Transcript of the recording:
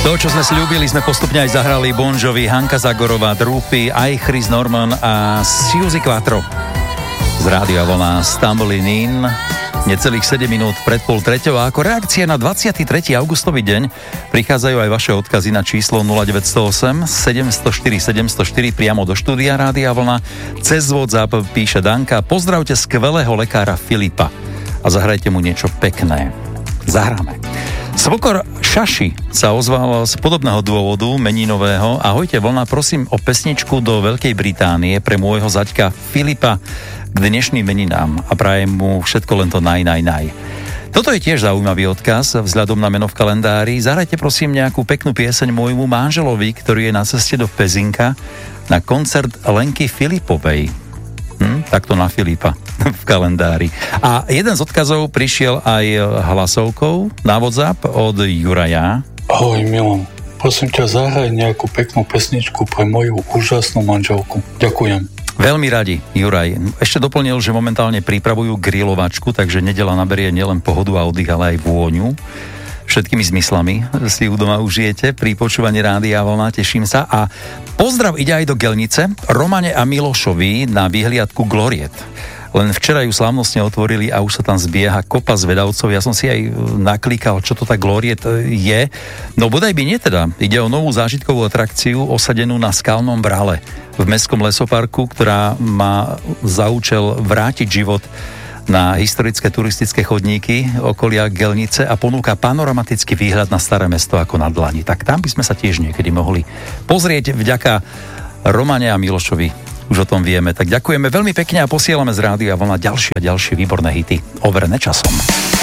To, čo sme slúbili, sme postupne aj zahrali. Bon Jovi, Hanka Zagorová, Drúpy, aj Chris Norman a Suzy Quattro. Z Rádia Vlna Stumbling In. Necelých 7 minút pred 2:30 a ako reakcia na 23. augustový deň prichádzajú aj vaše odkazy na číslo 0908 704 704 priamo do štúdia Rádia Vlna. Cez WhatsApp píše Danka: pozdravte skvelého lekára Filipa a zahrajte mu niečo pekné. Zahráme. Svokor Šaši sa ozval z podobného dôvodu, meninového. Ahojte Vlna, prosím o pesničku do Veľkej Británie pre môjho zaďka Filipa k dnešným meninám a prajem mu všetko len to naj. Toto je tiež zaujímavý odkaz vzhľadom na meno v kalendári. Zahrajte prosím nejakú peknú pieseň môjmu manželovi, ktorý je na ceste do Pezinka na koncert Lenky Filipovej. Takto na Filipa v kalendári. A jeden z odkazov prišiel aj hlasovkou na WhatsApp od Juraja. Ahoj Milan, prosím ťa, zahraj nejakú peknú pesničku pre moju úžasnú manželku. Ďakujem. Veľmi radi, Juraj. Ešte doplnil, že momentálne pripravujú grilovačku, takže nedeľa naberie nielen pohodu a oddych, ale aj vôňu. Všetkými zmyslami si ju doma užijete pri počúvaní Rádia Vlna, teším sa. A pozdrav ide aj do Gelnice, Romane a Milošovi na vyhliadku Gloriet. Len včera ju slávnostne otvorili a už sa tam zbieha kopa zvedavcov. Ja som si aj naklikal, čo to tá Gloriet je. No bodaj by nie teda. Ide o novú zážitkovú atrakciu osadenú na skalnom brale v mestskom lesoparku, ktorá má za účel vrátiť život na historické turistické chodníky okolia Gelnice a ponúka panoramatický výhľad na staré mesto ako na dlani. Tak tam by sme sa tiež niekedy mohli pozrieť vďaka Romane a Milošovi. Už o tom vieme. Tak ďakujeme veľmi pekne a posielame z Rádia Vlna ďalšie výborné hity overené časom.